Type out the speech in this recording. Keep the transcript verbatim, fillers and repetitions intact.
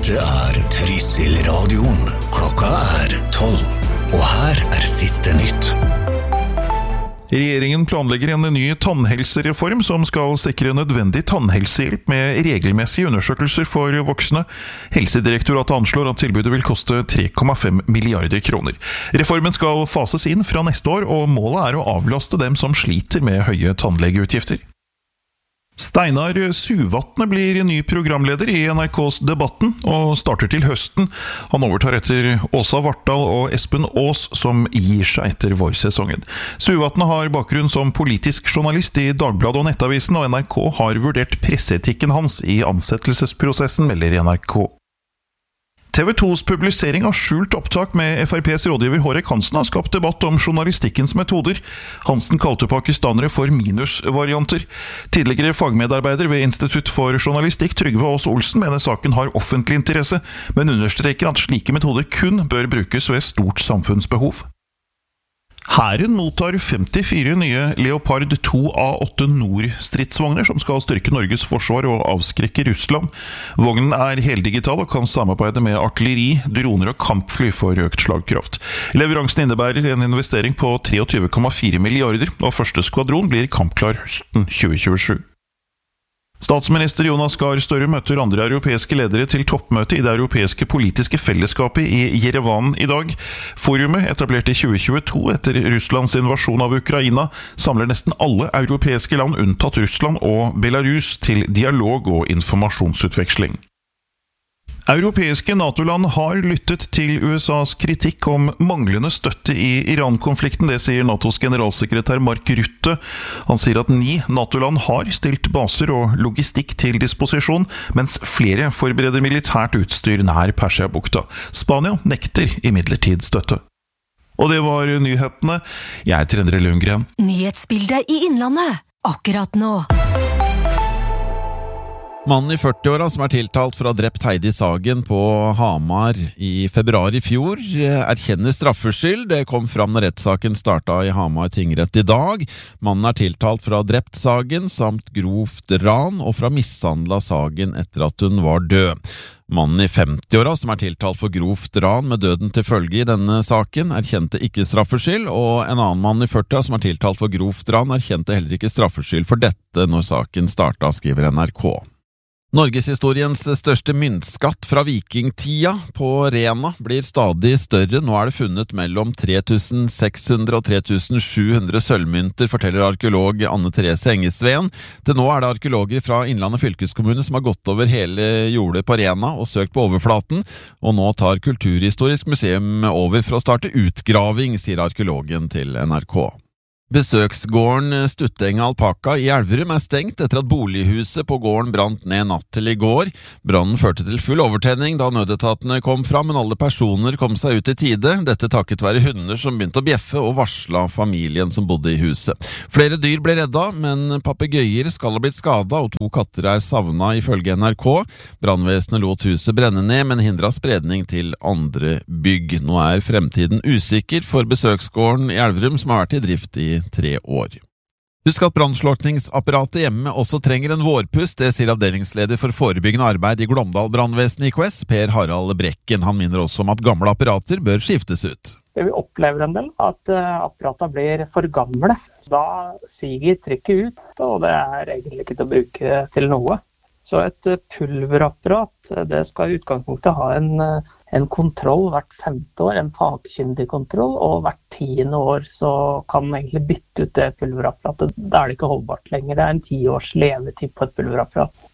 Dette er Trysil-radioen. Klokka er tolv, og her er siste nytt. Regjeringen planlegger en ny tannhelsereform som skal sikre nødvendig tannhelsehjelp med regelmessige undersøkelser for voksne. Helsedirektoratet anslår at tilbudet vil koste tre komma fem milliarder kroner. Reformen skal fases inn fra neste år, og målet er å avlaste dem som sliter med høye tannlegeutgifter. Steinar Suvatne blir ny programleder i N R K's Debatten og starter til høsten. Han overtar etter Åsa Vartdal og Espen Aas, som gir seg etter vårsesongen. Suvatne har bakgrunn som politisk journalist i Dagbladet og Nettavisen, og N R K har vurdert presseetikken hans i ansettelsesprosessen, melder N R K. T V to's publisering av skjult opptak med F R P's rådgiver Hårek Hansen har skapt debatt om journalistikkens metoder. Hansen kalte pakistanere for minusvarianter. Tidligere fagmedarbeider ved Institutt for Journalistikk, Trygve Aas Olsen, mener saken har offentlig interesse, men understreker at slike metoder kun bør brukes ved stort samfunnsbehov. Hæren mottar femtifire nye Leopard to A åtte Nord-stridsvogner som skal styrke Norges forsvar og avskrekke Russland. Vognen er heldigital og kan samarbeide med artilleri, droner og kampfly for økt slagkraft. Leveransen innebærer en investering på tjuetre komma fire milliarder, og første skvadron blir kampklar høsten tjue tjuesju. Statsminister Jonas Gahr Støre møter andre europeiske ledere til toppmøte i det europeiske politiske fellesskapet i Jerevan i dag. Forumet, etablert i tjue tjueto etter Russlands invasjon av Ukraina, samler nesten alle europeiske land unntatt Russland og Belarus til dialog og informasjonsutveksling. Europeiske NATO-land har lyttet til U S A's kritikk om manglende støtte i Iran-konflikten, det sier NATOs generalsekretær Mark Rutte. Han sier at ni NATO-land har stilt baser og logistikk til disposisjon, mens flere forbereder militært utstyr nær Persiabukta. Spania nekter imidlertid støtte. Og det var nyhetene. Jeg heter Endre Lundgren. Nyhetsbildet i Innlandet, akkurat nå. Mannen i førti-åra som er tiltalt for å ha drept Heidi Sagen på Hamar i februar i fjor, erkjenner straffskyld. Det kom fram når rettssaken startet i Hamar tingrett i dag. Mannen er tiltalt for å ha drept Sagen, samt grovt ran, og for å ha mishandlet Sagen etter at hun var død. Mannen i femti-åra som er tiltalt for grovt ran med døden til følge i denne saken, erkjente ikke straffskyld, og en annen mann i førti-åra som er tiltalt for grovt ran, erkjente heller ikke straffskyld for dette når saken startet, skriver N R K. Norgeshistoriens største myntskatt fra vikingtida på Rena blir stadig større. Nå er det funnet mellom tre tusen seks hundre og tre tusen sju hundre sølvmynter, forteller arkeolog Anne Therese Engesveen. Til nå er det arkeologer fra Innlandet fylkeskommune som har gått over hele jordet på Rena og søkt på overflaten, og nå tar Kulturhistorisk museum over for å starte utgraving, sier arkeologen til N R K. Besøksgården Stuttenga Alpaka i Elverum er stengt etter at bolighuset på gården brant ned natt til i går. Brannen førte til full overtenning da nødetatene kom fram, men alle personer kom seg ut i tide. Dette takket være hunder som begynte å bjeffe og varsla familien som bodde i huset. Flere dyr ble redda, men papegøyer skal ha blitt skada, og to katter er savna ifølge N R K. Brannvesenet lot huset brenne ned, men hindra spredning til andre bygg. Nå er fremtiden usikker for besøksgården i Elverum, som har vært i drift i tre år. Husk at brannslukningsapparatet hjemme også trenger en vårpust, det sier avdelingsleder for forebyggende arbeid i Glåmdal brannvesen I K S, Per Harald Brekken. Han minner også om at gamle apparater bør skiftes ut. Det vi opplever en del, at apparatet blir for gamle. Da siger trykket ut, og det er egentlig ikke til å bruke til noe. Så et pulverapparat, det skal I utgangspunktet ha en, en kontroll hvert femte år, en fagkyndig kontroll, og hvert tiende år så kan man egentlig bytte ut det pulverapparatet. Da er det ikke holdbart lenger, det er en ti års levetid på et pulverapparat.